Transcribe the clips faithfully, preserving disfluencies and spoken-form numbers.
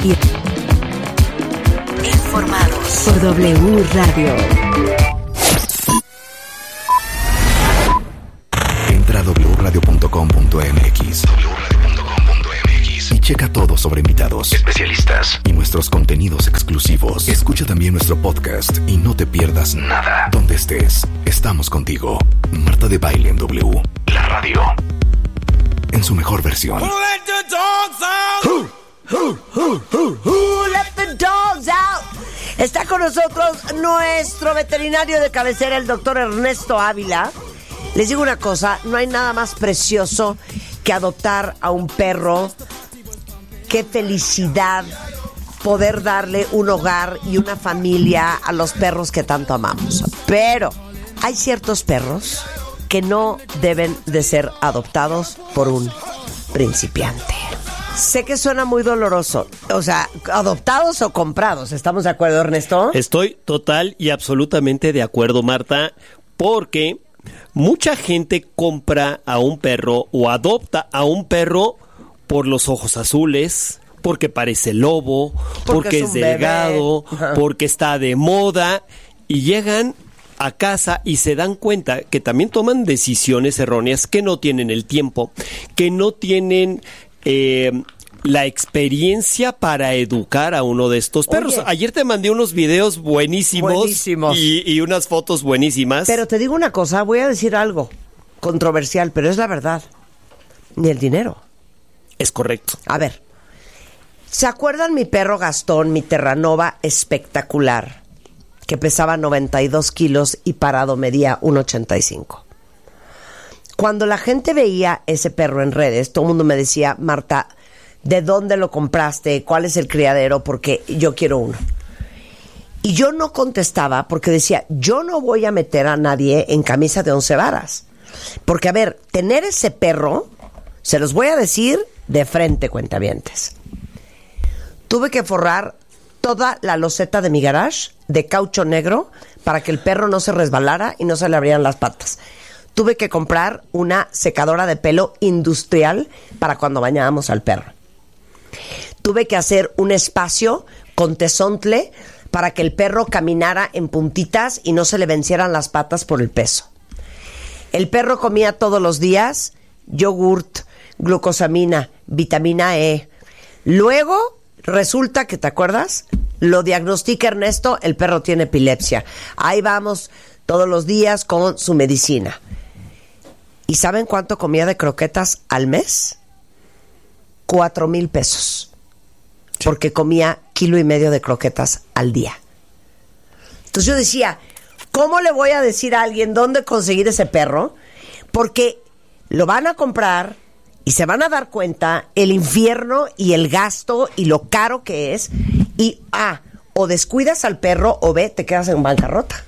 y informados por W Radio. Entra a doble u radio punto com punto m x doble u radio punto com punto m x y checa todo sobre invitados, especialistas y nuestros contenidos exclusivos. Escucha también nuestro podcast y no te pierdas nada. Donde estés, estamos contigo. Marta de Baile en W, la radio en su mejor versión. Who let the dogs out? Who, who, who, who, who let the dogs out? Está con nosotros nuestro veterinario de cabecera, el doctor Ernesto Ávila. Les digo una cosa, no hay nada más precioso que adoptar a un perro. Qué felicidad poder darle un hogar y una familia a los perros que tanto amamos. Pero hay ciertos perros que no deben de ser adoptados por un principiante. Sé que suena muy doloroso. O sea, ¿adoptados o comprados? ¿Estamos de acuerdo, Ernesto? Estoy total y absolutamente de acuerdo, Marta, porque mucha gente compra a un perro o adopta a un perro por los ojos azules, porque parece lobo, porque, porque es, es delgado, porque está de moda, y llegan a casa y se dan cuenta que también toman decisiones erróneas, que no tienen el tiempo, que no tienen eh, la experiencia para educar a uno de estos perros. Oye, ayer te mandé unos videos buenísimos, buenísimos. Y, y unas fotos buenísimas. Pero te digo una cosa, voy a decir algo controversial, pero es la verdad. Ni el dinero. Es correcto. A ver, ¿se acuerdan mi perro Gastón, mi Terranova espectacular, que pesaba noventa y dos kilos y parado medía uno ochenta y cinco? Cuando la gente veía ese perro en redes, todo el mundo me decía, Marta, ¿de dónde lo compraste? ¿Cuál es el criadero? Porque yo quiero uno. Y yo no contestaba porque decía, yo no voy a meter a nadie en camisa de once varas. Porque, a ver, tener ese perro, se los voy a decir de frente, cuentavientes. Tuve que forrar toda la loseta de mi garage de caucho negro para que el perro no se resbalara y no se le abrieran las patas. Tuve que comprar una secadora de pelo industrial para cuando bañábamos al perro. Tuve que hacer un espacio con tesontle para que el perro caminara en puntitas y no se le vencieran las patas por el peso. El perro comía todos los días yogurt, glucosamina, vitamina E. Luego, resulta que, ¿te acuerdas? Lo diagnostica Ernesto, el perro tiene epilepsia. Ahí vamos todos los días con su medicina. ¿Y saben cuánto comía de croquetas al mes? Cuatro mil pesos. Sí. Porque comía kilo y medio de croquetas al día. Entonces yo decía, ¿cómo le voy a decir a alguien dónde conseguir ese perro? Porque lo van a comprar y se van a dar cuenta el infierno y el gasto y lo caro que es. Y, ah, o descuidas al perro o ve, te quedas en bancarrota.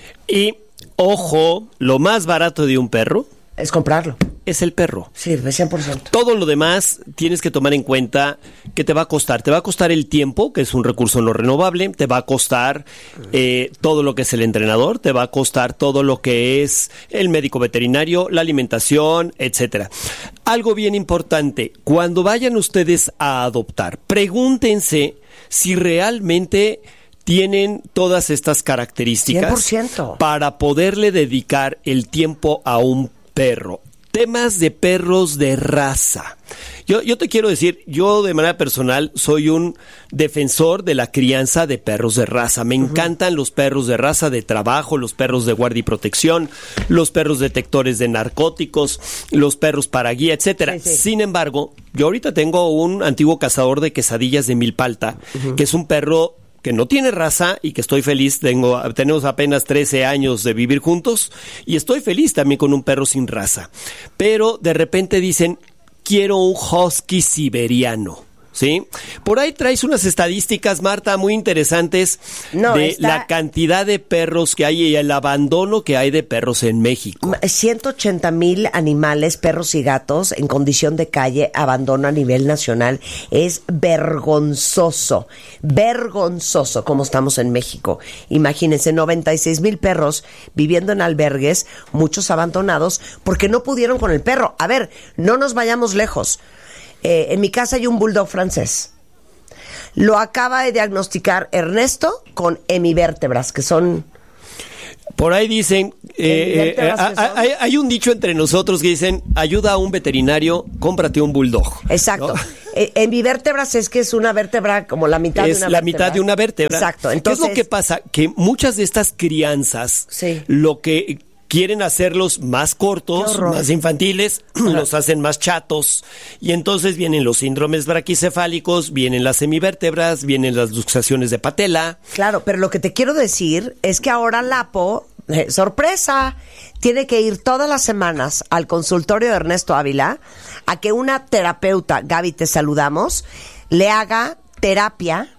Y, ojo, lo más barato de un perro es comprarlo. Es el perro. Sí, de cien por ciento. Todo lo demás tienes que tomar en cuenta que te va a costar. Te va a costar el tiempo, que es un recurso no renovable. Te va a costar eh, todo lo que es el entrenador. Te va a costar todo lo que es el médico veterinario, la alimentación, etcétera. Algo bien importante, cuando vayan ustedes a adoptar, pregúntense si realmente tienen todas estas características cien por ciento para poderle dedicar el tiempo a un perro. Temas de perros de raza. Yo, yo te quiero decir, yo de manera personal soy un defensor de la crianza de perros de raza. Me uh-huh. encantan los perros de raza de trabajo, los perros de guardia y protección, los perros detectores de narcóticos, los perros para guía, etcétera. Sí, sí. Sin embargo, yo ahorita tengo un antiguo cazador de quesadillas de Milpalta, uh-huh. que es un perro que no tiene raza y que estoy feliz. Tengo, tenemos apenas trece años de vivir juntos y estoy feliz también con un perro sin raza. Pero de repente dicen, quiero un husky siberiano, ¿sí? Por ahí traes unas estadísticas, Marta, muy interesantes no, de está... la cantidad de perros que hay y el abandono que hay de perros en México. ciento ochenta mil animales, perros y gatos en condición de calle, abandono a nivel nacional. Es vergonzoso, vergonzoso como estamos en México. Imagínense, noventa y seis mil perros viviendo en albergues, muchos abandonados porque no pudieron con el perro. A ver, no nos vayamos lejos. Eh, en mi casa hay un bulldog francés. Lo acaba de diagnosticar Ernesto con hemivértebras, que son... Por ahí dicen, eh, eh, hay, hay un dicho entre nosotros que dicen, ayuda a un veterinario, cómprate un bulldog. Exacto. ¿No? Eh, hemivértebras es que es una vértebra como la mitad es de una la vértebra. mitad de una vértebra. Exacto. Entonces, ¿qué es lo que pasa? Que muchas de estas crianzas, sí. lo que quieren hacerlos más cortos, más infantiles, Ajá. los hacen más chatos, y entonces vienen los síndromes braquicefálicos, vienen las semivértebras, vienen las luxaciones de patela. Claro, pero lo que te quiero decir es que ahora Lapo, eh, sorpresa, tiene que ir todas las semanas al consultorio de Ernesto Ávila a que una terapeuta, Gaby, te saludamos, le haga terapia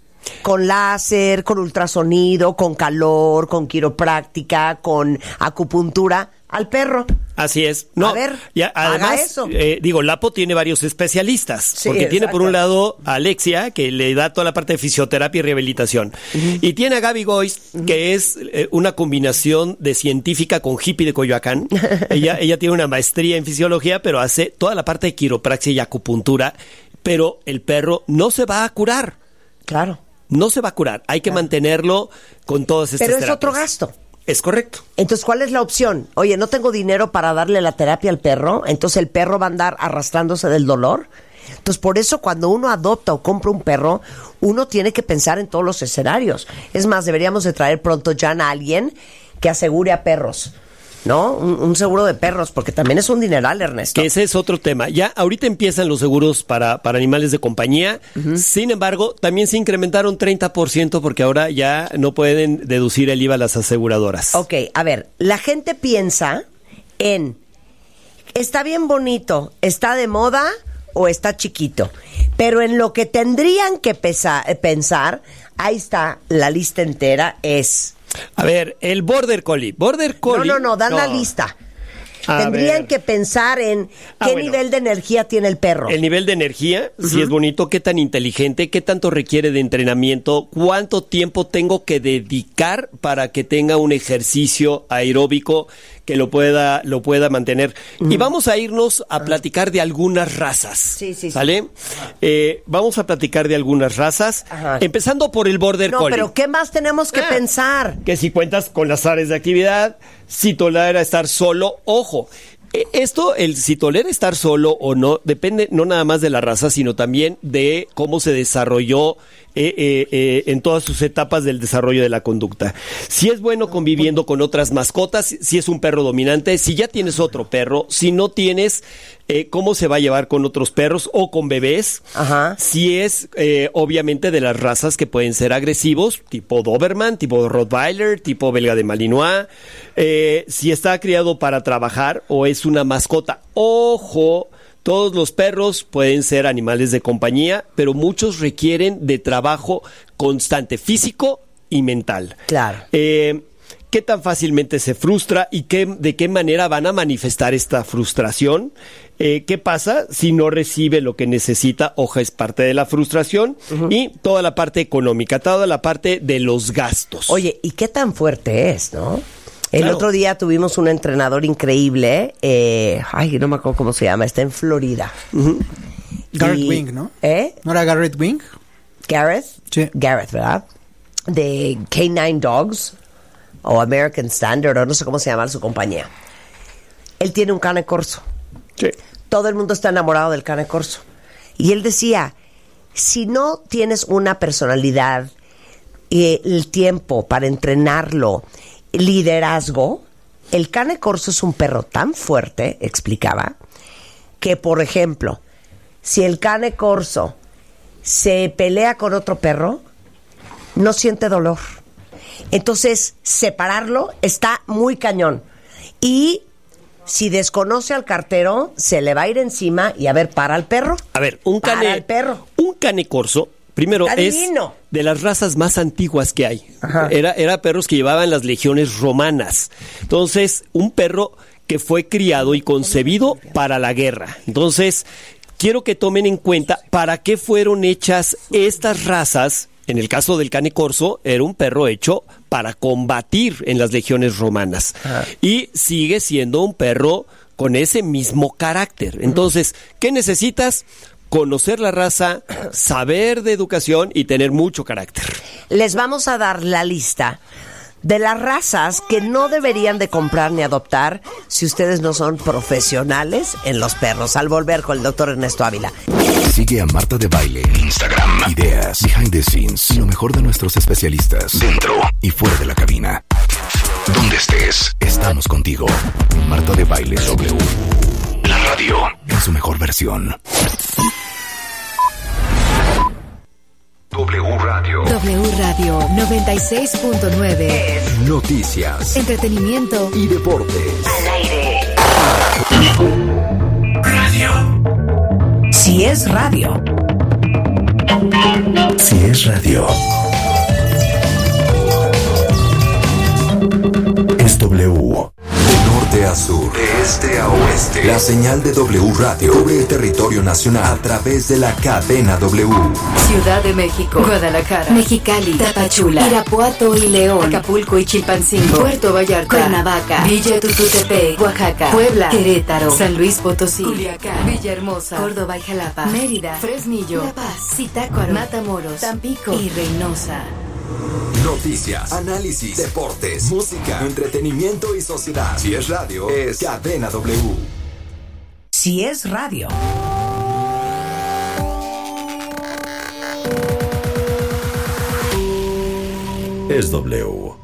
con láser, con ultrasonido, con calor, con quiropráctica, con acupuntura al perro. Así es. No, a ver, ya, además, haga eso. Eh, digo, Lapo tiene varios especialistas, sí, porque exacto. tiene por un lado a Alexia, que le da toda la parte de fisioterapia y rehabilitación, uh-huh. y tiene a Gaby Gois, uh-huh. que es eh, una combinación de científica con hippie de Coyoacán. ella, ella tiene una maestría en fisiología, pero hace toda la parte de quiropraxia y acupuntura, pero el perro no se va a curar. Claro. No se va a curar, hay que claro. mantenerlo con todas estas Pero es terapias. otro gasto. Es correcto. Entonces, ¿cuál es la opción? Oye, no tengo dinero para darle la terapia al perro, entonces el perro va a andar arrastrándose del dolor. Entonces, por eso cuando uno adopta o compra un perro, uno tiene que pensar en todos los escenarios. Es más, deberíamos de traer pronto ya a alguien que asegure a perros, ¿no? Un, un seguro de perros, porque también es un dineral, Ernesto. Que ese es otro tema. Ya ahorita empiezan los seguros para, para animales de compañía. Uh-huh. Sin embargo, también se incrementaron treinta por ciento porque ahora ya no pueden deducir el I V A las aseguradoras. Ok, a ver, la gente piensa en, está bien bonito, está de moda o está chiquito, pero en lo que tendrían que pesa, pensar, ahí está la lista entera, es... A ver, el Border Collie. Border Collie. No, no, no, dan no. la lista. A Tendrían ver. que pensar en Ah, qué bueno. nivel de energía tiene el perro. El nivel de energía, Uh-huh. si es bonito, qué tan inteligente, qué tanto requiere de entrenamiento, cuánto tiempo tengo que dedicar para que tenga un ejercicio aeróbico que lo pueda, lo pueda mantener. Uh-huh. Y vamos a irnos a platicar de algunas razas. Sí, sí, sí. ¿Sale? Eh, vamos a platicar de algunas razas, Ajá. empezando por el Border No, Collie. pero ¿qué más tenemos que Ah, pensar? Que si cuentas con las áreas de actividad, si tolera estar solo, ojo. eh, Esto, el si tolera estar solo o no, depende no nada más de la raza, sino también de cómo se desarrolló eh, eh, eh, en todas sus etapas del desarrollo de la conducta. Si es bueno conviviendo con otras mascotas, si es un perro dominante, si ya tienes otro perro, si no tienes, eh, cómo se va a llevar con otros perros o con bebés. Ajá. Si es, eh, obviamente, de las razas que pueden ser agresivos, tipo Doberman, tipo Rottweiler, tipo Belga de Malinois. Eh, si está criado para trabajar o es una mascota. Ojo, todos los perros pueden ser animales de compañía, pero muchos requieren de trabajo constante, físico y mental. Claro. Eh, ¿Qué tan fácilmente se frustra y qué, de qué manera van a manifestar esta frustración? Eh, ¿Qué pasa si no recibe lo que necesita? Ojo, es parte de la frustración. Uh-huh. Y toda la parte económica, toda la parte de los gastos. Oye, ¿y qué tan fuerte es, no? El Claro. otro día tuvimos un entrenador increíble, eh, ay, no me acuerdo cómo se llama, está en Florida. Uh-huh. Garrett Y- Wing, ¿no? ¿Eh? ¿No era Garrett Wing? Gareth. Sí. Gareth, ¿verdad? De K nueve Dogs o American Standard o no sé cómo se llama su compañía. Él tiene un cane corso. Sí. Todo el mundo está enamorado del cane corso. Y él decía, si no tienes una personalidad, eh, el tiempo para entrenarlo, liderazgo, el cane corso es un perro tan fuerte, explicaba, que por ejemplo, si el cane corso se pelea con otro perro, no siente dolor. Entonces, separarlo está muy cañón. Y si desconoce al cartero, se le va a ir encima y a ver, para al perro. A ver, un Para cane, al perro. un cane corso, primero, Está es divino. de las razas más antiguas que hay. Ajá. Era, era perros que llevaban las legiones romanas. Entonces, un perro que fue criado y concebido para la guerra. Entonces, quiero que tomen en cuenta para qué fueron hechas estas razas. En el caso del cane corso, era un perro hecho para combatir en las legiones romanas. Ajá. Y sigue siendo un perro con ese mismo carácter. Entonces, ¿qué necesitas? conocer la raza, saber de educación y tener mucho carácter. Les vamos a dar la lista de las razas que no deberían de comprar ni adoptar si ustedes no son profesionales en los perros. Al volver con el doctor Ernesto Ávila. Sigue a Marta de Baile en Instagram. Ideas, behind the scenes y lo mejor de nuestros especialistas dentro y fuera de la cabina. Donde estés, estamos contigo. Marta de Baile W. La radio en su mejor versión. W Radio. W Radio noventa y seis punto nueve. Noticias, Entretenimiento y deportes. al aire. Radio. Si es radio. Si es radio. Es W. De norte a sur, de este a oeste. La señal de W Radio cubre el territorio nacional a través de la cadena W. Ciudad de México, Guadalajara, Mexicali, Tapachula, Irapuato y León, Acapulco y Chilpancingo, Puerto Vallarta, Cuernavaca, Villa Tututepec, Oaxaca, Puebla, Querétaro, San Luis Potosí, Culiacán, Villahermosa, Córdoba y Jalapa, Mérida, Fresnillo, La Paz, Zitácuaro, Matamoros, Tampico y Reynosa. Noticias, análisis, deportes, música, entretenimiento y sociedad. Si es radio, es Cadena W. Si es radio. Es W.